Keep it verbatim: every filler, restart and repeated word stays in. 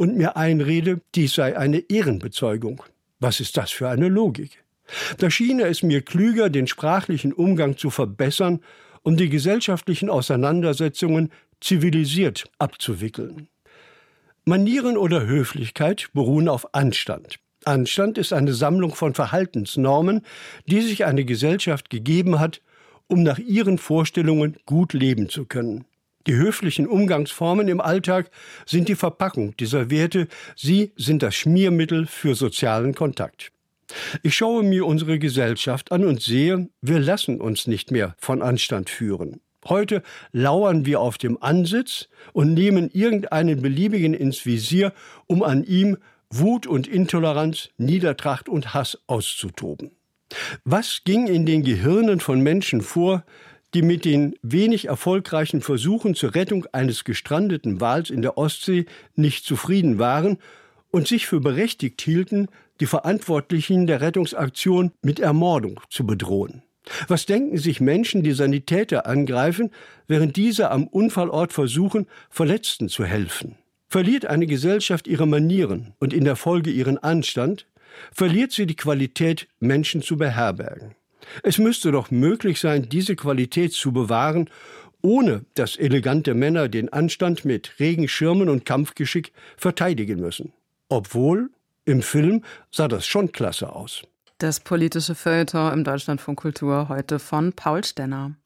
und mir einrede, dies sei eine Ehrenbezeugung. Was ist das für eine Logik? Da schiene es mir klüger, den sprachlichen Umgang zu verbessern, um die gesellschaftlichen Auseinandersetzungen zivilisiert abzuwickeln. Manieren oder Höflichkeit beruhen auf Anstand. Anstand ist eine Sammlung von Verhaltensnormen, die sich eine Gesellschaft gegeben hat, um nach ihren Vorstellungen gut leben zu können. Die höflichen Umgangsformen im Alltag sind die Verpackung dieser Werte, sie sind das Schmiermittel für sozialen Kontakt. Ich schaue mir unsere Gesellschaft an und sehe, wir lassen uns nicht mehr von Anstand führen. Heute lauern wir auf dem Ansitz und nehmen irgendeinen beliebigen ins Visier, um an ihm Wut und Intoleranz, Niedertracht und Hass auszutoben. Was ging in den Gehirnen von Menschen vor, die mit den wenig erfolgreichen Versuchen zur Rettung eines gestrandeten Wals in der Ostsee nicht zufrieden waren und sich für berechtigt hielten, die Verantwortlichen der Rettungsaktion mit Ermordung zu bedrohen? Was denken sich Menschen, die Sanitäter angreifen, während diese am Unfallort versuchen, Verletzten zu helfen? Verliert eine Gesellschaft ihre Manieren und in der Folge ihren Anstand, verliert sie die Qualität, Menschen zu beherbergen. Es müsste doch möglich sein, diese Qualität zu bewahren, ohne dass elegante Männer den Anstand mit Regenschirmen und Kampfgeschick verteidigen müssen. Obwohl, im Film sah das schon klasse aus. Das politische Feuilleton im Deutschlandfunk Kultur heute von Paul Stenner.